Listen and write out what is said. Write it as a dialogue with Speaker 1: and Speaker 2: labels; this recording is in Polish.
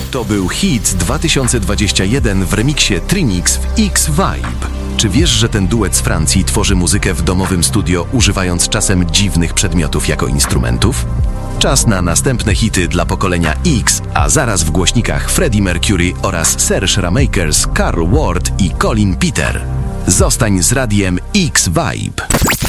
Speaker 1: To był hit 2021 w remiksie Trinix w X-Vibe. Czy wiesz, że ten duet z Francji tworzy muzykę w domowym studio, używając czasem dziwnych przedmiotów jako instrumentów? Czas na następne hity dla pokolenia X, a zaraz w głośnikach Freddie Mercury oraz Serge Ramakers, Carl Ward i Colin Peter. Zostań z radiem X-Vibe.